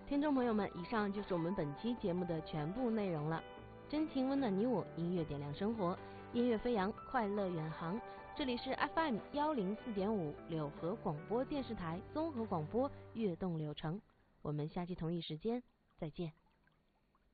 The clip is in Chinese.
听众朋友们，以上就是我们本期节目的全部内容了。真情温暖你我，音乐点亮生活，音乐飞扬，快乐远航。这里是 FM 104.5柳河广播电视台综合广播，悦动柳城。我们下期同一时间再见。